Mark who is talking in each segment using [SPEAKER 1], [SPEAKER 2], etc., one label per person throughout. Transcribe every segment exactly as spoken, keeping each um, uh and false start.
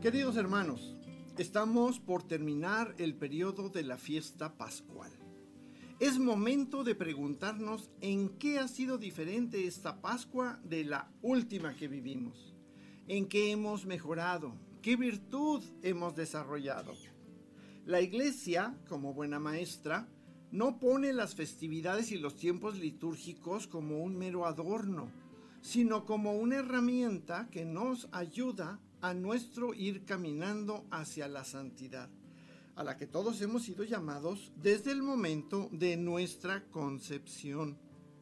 [SPEAKER 1] Queridos hermanos, estamos por terminar el periodo de la fiesta pascual. Es momento de preguntarnos en qué ha sido diferente esta Pascua de la última que vivimos, en qué hemos mejorado, qué virtud hemos desarrollado. La Iglesia, como buena maestra, no pone las festividades y los tiempos litúrgicos como un mero adorno, sino como una herramienta que nos ayuda a nuestro ir caminando hacia la santidad, a la que todos hemos sido llamados desde el momento de nuestra concepción.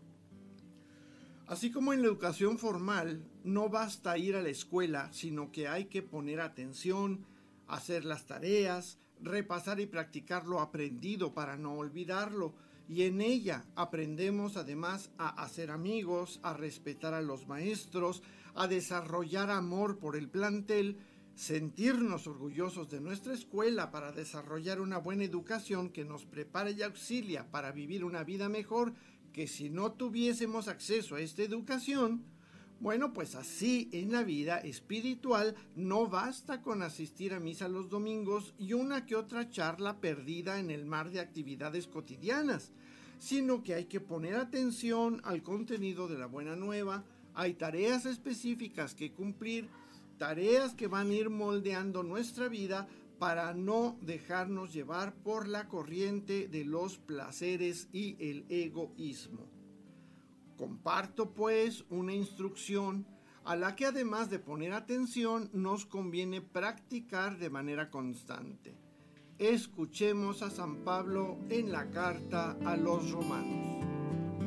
[SPEAKER 1] Así como en la educación formal no basta ir a la escuela, sino que hay que poner atención, hacer las tareas, repasar y practicar lo aprendido para no olvidarlo, y en ella aprendemos además a hacer amigos, a respetar a los maestros, a desarrollar amor por el plantel, sentirnos orgullosos de nuestra escuela para desarrollar una buena educación que nos prepare y auxilia para vivir una vida mejor, que si no tuviésemos acceso a esta educación, bueno, pues así en la vida espiritual no basta con asistir a misa los domingos y una que otra charla perdida en el mar de actividades cotidianas, sino que hay que poner atención al contenido de la buena nueva. Hay tareas específicas que cumplir, tareas que van a ir moldeando nuestra vida para no dejarnos llevar por la corriente de los placeres y el egoísmo. Comparto pues una instrucción a la que además de poner atención nos conviene practicar de manera constante. Escuchemos a San Pablo en la carta a los Romanos.